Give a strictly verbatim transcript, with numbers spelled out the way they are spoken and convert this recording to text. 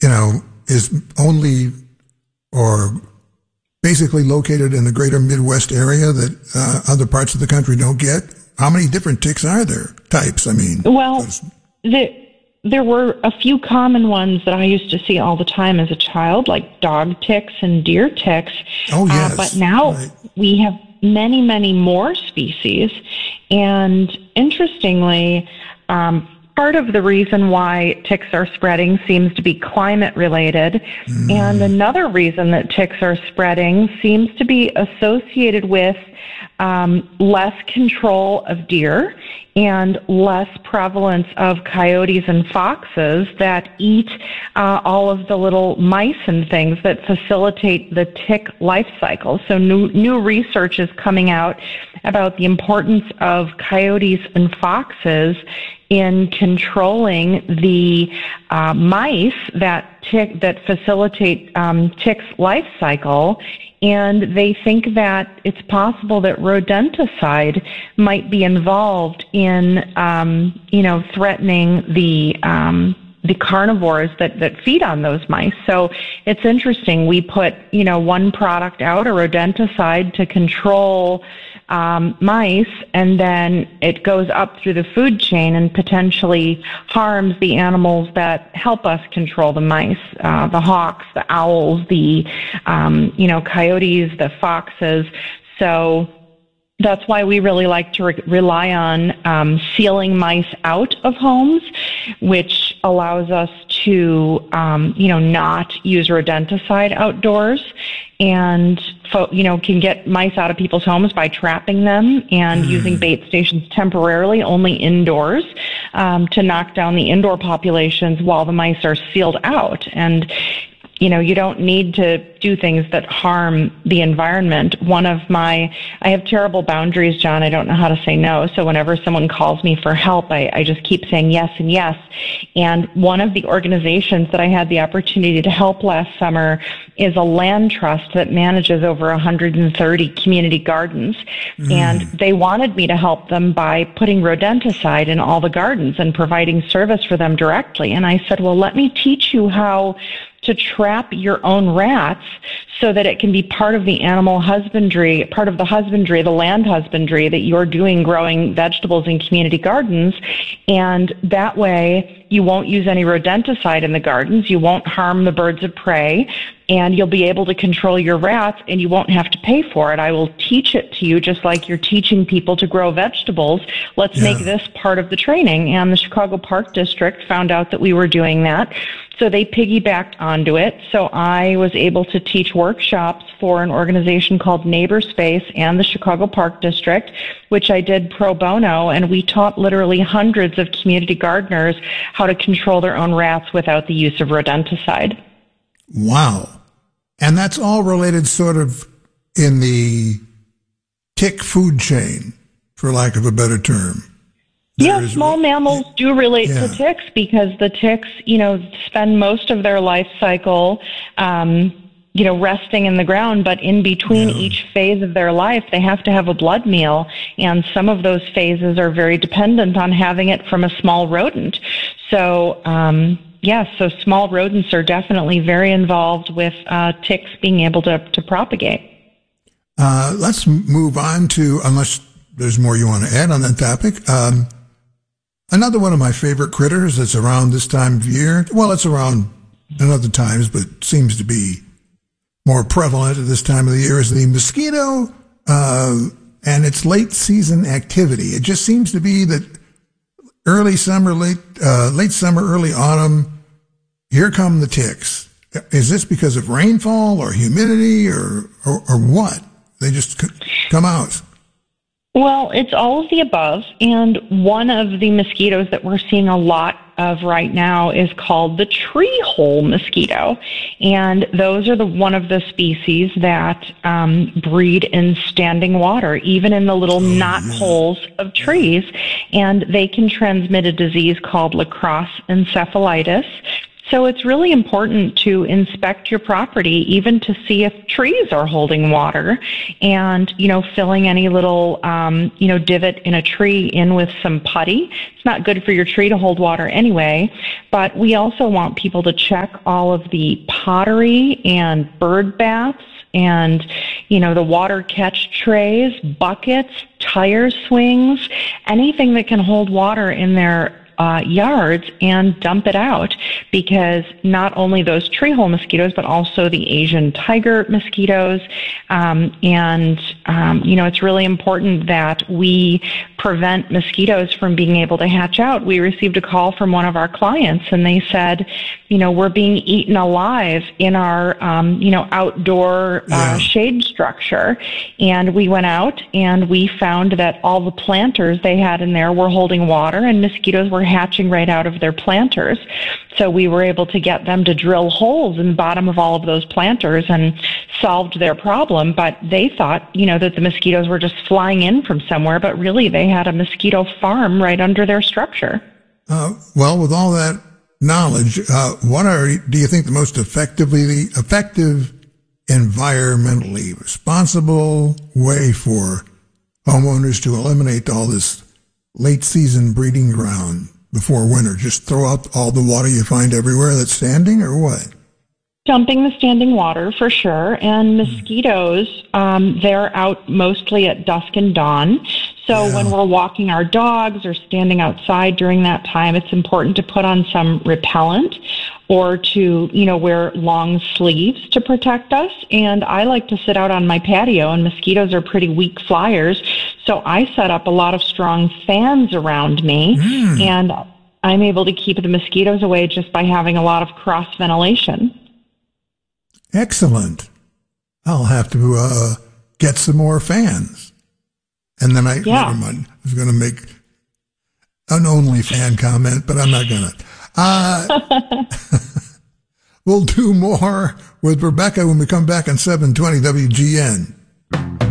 you know, is only or basically located in the greater Midwest area that uh, other parts of the country don't get? How many different ticks are there? Types, I mean. Well, the, there were a few common ones that I used to see all the time as a child, like dog ticks and deer ticks. Oh, yes. Uh, but now right. we have many, many more species. And interestingly, um, part of the reason why ticks are spreading seems to be climate related. Mm. And another reason that ticks are spreading seems to be associated with um, less control of deer and less prevalence of coyotes and foxes that eat uh, all of the little mice and things that facilitate the tick life cycle. So new, new research is coming out about the importance of coyotes and foxes in controlling the uh, mice that tick that facilitate um, ticks' life cycle, and they think that it's possible that rodenticide might be involved in, um, you know, threatening the um, the carnivores that, that feed on those mice. So it's interesting. We put, you know, one product out, a rodenticide, to control um, mice, and then it goes up through the food chain and potentially harms the animals that help us control the mice, uh, the hawks, the owls, the, um, you know, coyotes, the foxes. So that's why we really like to re- rely on um, sealing mice out of homes, which allows us to, um, you know, not use rodenticide outdoors, and, fo- you know, can get mice out of people's homes by trapping them and mm. using bait stations temporarily only indoors um, to knock down the indoor populations while the mice are sealed out. And you know, you don't need to do things that harm the environment. One of my, I have terrible boundaries, John. I don't know how to say no. So whenever someone calls me for help, I, I just keep saying yes and yes. And one of the organizations that I had the opportunity to help last summer is a land trust that manages over one hundred thirty community gardens. Mm. And they wanted me to help them by putting rodenticide in all the gardens and providing service for them directly. And I said, well, let me teach you how to trap your own rats so that it can be part of the animal husbandry, part of the husbandry, the land husbandry that you're doing growing vegetables in community gardens. And that way you won't use any rodenticide in the gardens, you won't harm the birds of prey, and you'll be able to control your rats, and you won't have to pay for it. I will teach it to you just like you're teaching people to grow vegetables. Let's yeah. make this part of the training. And the Chicago Park District found out that we were doing that, so they piggybacked onto it. So I was able to teach workshops for an organization called NeighborSpace and the Chicago Park District, which I did pro bono, and we taught literally hundreds of community gardeners how to control their own rats without the use of rodenticide. Wow. And that's all related sort of in the tick food chain, for lack of a better term. Yeah, small mammals do relate yeah. to ticks because the ticks, you know, spend most of their life cycle, um, you know, resting in the ground, but in between yeah. each phase of their life, they have to have a blood meal, and some of those phases are very dependent on having it from a small rodent. So, um, yes, yeah, so small rodents are definitely very involved with uh, ticks being able to, to propagate. Uh, let's move on to, unless there's more you want to add on that topic, um, another one of my favorite critters that's around this time of year. Well, it's around at other times, but seems to be more prevalent at this time of the year, is the mosquito uh, and its late season activity. It just seems to be that early summer, late uh, late summer, early autumn, here come the ticks. Is this because of rainfall or humidity or or, or what? They just c- come out. Well, it's all of the above, and one of the mosquitoes that we're seeing a lot of right now is called the tree hole mosquito, and those are the one of the species that um, breed in standing water, even in the little oh, knot yeah. holes of trees, and they can transmit a disease called La Crosse encephalitis. So it's really important to inspect your property, even to see if trees are holding water, and, you know, filling any little, um, you know, divot in a tree in with some putty. It's not good for your tree to hold water anyway, but we also want people to check all of the pottery and bird baths and, you know, the water catch trays, buckets, tire swings, anything that can hold water in their Uh, yards, and dump it out, because not only those tree hole mosquitoes, but also the Asian tiger mosquitoes. Um, and, um, you know, it's really important that we prevent mosquitoes from being able to hatch out. We received a call from one of our clients, and they said, you know, we're being eaten alive in our, um, you know, outdoor uh, yeah. shade structure. And we went out and we found that all the planters they had in there were holding water, and mosquitoes were hatching right out of their planters. So we were able to get them to drill holes in the bottom of all of those planters and solved their problem. But they thought, you know, that the mosquitoes were just flying in from somewhere, but really they had a mosquito farm right under their structure. Uh, well, with all that knowledge, uh, what are, do you think, the most effectively, effective, environmentally responsible way for homeowners to eliminate all this late season breeding ground before winter? Just throw out all the water you find everywhere that's standing, or what? Dumping the standing water for sure. And mosquitoes, um, they're out mostly at dusk and dawn. So yeah. when we're walking our dogs or standing outside during that time, it's important to put on some repellent or to, you know, wear long sleeves to protect us. And I like to sit out on my patio, and mosquitoes are pretty weak flyers. So I set up a lot of strong fans around me, mm. and I'm able to keep the mosquitoes away just by having a lot of cross ventilation. Excellent. I'll have to uh, get some more fans. And then I, yeah. never mind, I was going to make an only fan comment, but I'm not going to. Uh, we'll do more with Rebecca when we come back on seven twenty W G N.